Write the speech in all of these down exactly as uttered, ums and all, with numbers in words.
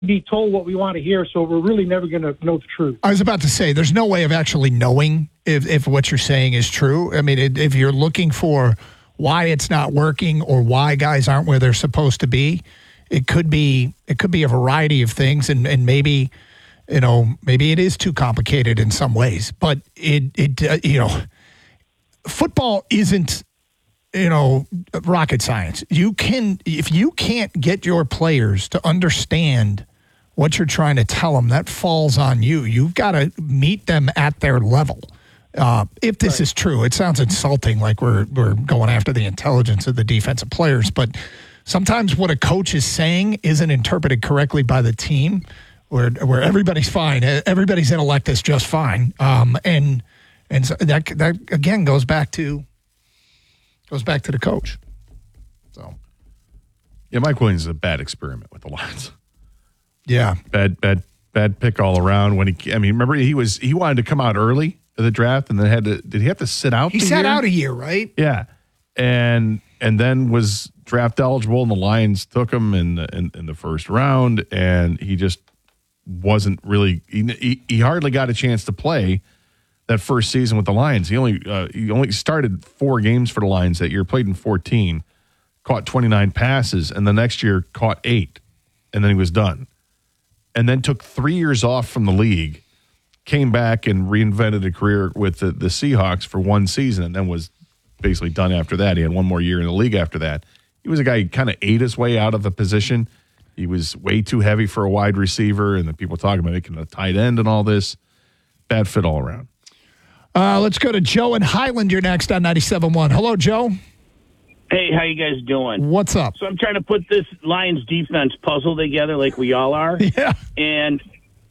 be told what we want to hear, so we're really never going to know the truth. I was about to say, there's no way of actually knowing if, if what you're saying is true. I mean, it, if you're looking for why it's not working or why guys aren't where they're supposed to be, it could be it could be a variety of things, and, and maybe, you know, maybe it is too complicated in some ways. But it it uh, you know, football isn't, you know, rocket science. You can if you can't get your players to understand what you're trying to tell them, that falls on you. You've got to meet them at their level. Uh, if this right. is true, it sounds insulting, like we're we're going after the intelligence of the defensive players, but sometimes what a coach is saying isn't interpreted correctly by the team, where where everybody's fine, everybody's intellect is just fine, um, and and so that that again goes back to goes back to the coach. So, yeah, Mike Williams is a bad experiment with the Lions. Yeah, bad bad bad pick all around. When he, I mean, remember he was he wanted to come out early of the draft, and then had to. Did he have to sit out? He the sat year? out a year, right? Yeah, and and then was draft eligible, and the Lions took him in the, in, in the first round, and he just wasn't really. He, he, he hardly got a chance to play that first season with the Lions. He only uh, he only started four games for the Lions that year. Played in fourteen, caught twenty-nine passes, and the next year caught eight, and then he was done. And then took three years off from the league, came back and reinvented a career with the, the Seahawks for one season, and then was basically done after that. He had one more year in the league after that. He was a guy who kind of ate his way out of the position. He was way too heavy for a wide receiver, and the people talking about making a tight end and all this. Bad fit all around. Uh, let's go to Joe in Highland. You're next on ninety-seven point one. Hello, Joe. Hey, how you guys doing? What's up? So I'm trying to put this Lions defense puzzle together like we all are. Yeah. And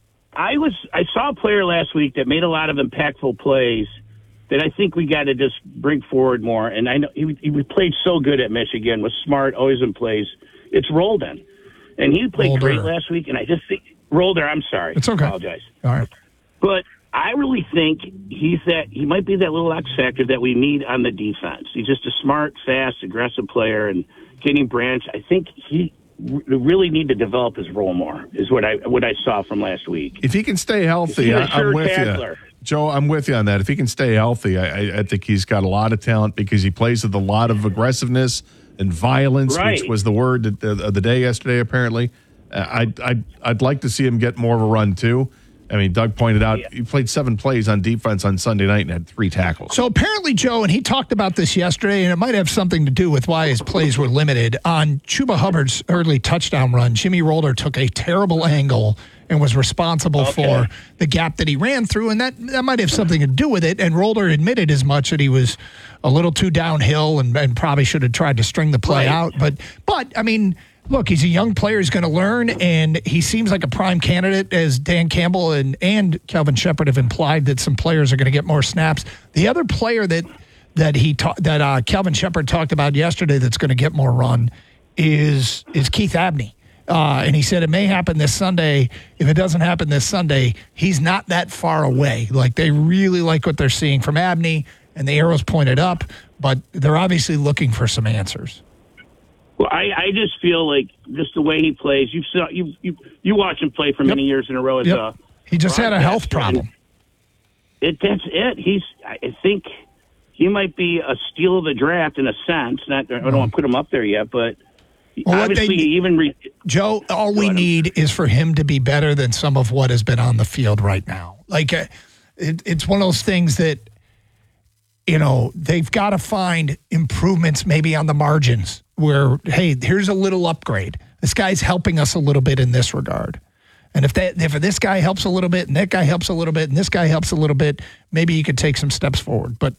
I was I saw a player last week that made a lot of impactful plays that I think we got to just bring forward more. And I know he, he played so good at Michigan, was smart, always in plays. It's Roldan. And he played Rolder. great last week, and I just think Rolder, I'm sorry. It's okay. I apologize. All right. But I really think he's that he might be that little X factor that we need on the defense. He's just a smart, fast, aggressive player. And Kenny Branch, I think he really need to develop his role more, is what I what I saw from last week. If he can stay healthy, He's a I, sure I'm with tackler. you. Joe, I'm with you on that. If he can stay healthy, I, I, I think he's got a lot of talent because he plays with a lot of aggressiveness and violence, Right. which was the word of the, of the day yesterday, apparently. Uh, I'd, I'd, I'd like to see him get more of a run, too. I mean, Doug pointed out Yeah. he played seven plays on defense on Sunday night and had three tackles. So apparently, Joe, and he talked about this yesterday, and it might have something to do with why his plays were limited. On Chuba Hubbard's early touchdown run, Jimmy Rolder took a terrible angle and was responsible Okay. for the gap that he ran through, and that, that might have something to do with it. And Rolder admitted as much, that he was a little too downhill and, and probably should have tried to string the play Right. out. But, but I mean, look, he's a young player. He's going to learn, and he seems like a prime candidate, as Dan Campbell and, and Kelvin Shepard have implied that some players are going to get more snaps. The other player that that he ta- that uh, Kelvin Shepard talked about yesterday that's going to get more run is is Keith Abney. Uh, and he said it may happen this Sunday. If it doesn't happen this Sunday, he's not that far away. Like, they really like what they're seeing from Abney, and the arrow's pointed up, but they're obviously looking for some answers. Well, I, I just feel like just the way he plays. You saw you you you watch him play for many Yep. years in a row as Yep. a. He just had a health problem. It that's it. He's I think he might be a steal of the draft in a sense. Not I don't want to put him up there yet, but Well, what obviously they- even re, Joe, all we Go ahead. need is for him to be better than some of what has been on the field right now. Like, uh, it, it's one of those things that, you know, they've got to find improvements maybe on the margins where, hey, here's a little upgrade. This guy's helping us a little bit in this regard. And if that, if this guy helps a little bit, and that guy helps a little bit, and this guy helps a little bit, maybe you could take some steps forward. But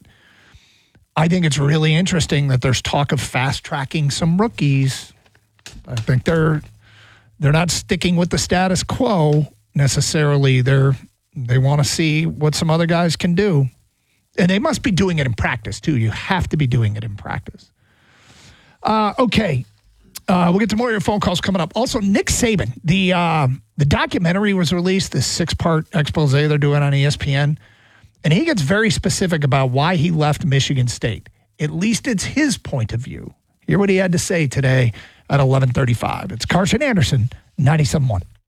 I think it's really interesting that there's talk of fast-tracking some rookies. I think they're they're not sticking with the status quo necessarily. They're they want to see what some other guys can do. And they must be doing it in practice, too. You have to be doing it in practice. Uh, okay. Uh, we'll get to more of your phone calls coming up. Also, Nick Saban, the uh, the documentary was released, this six-part expose they're doing on E S P N, and he gets very specific about why he left Michigan State. At least it's his point of view. Hear what he had to say today at eleven thirty-five. It's Carson Anderson, ninety-seven point one.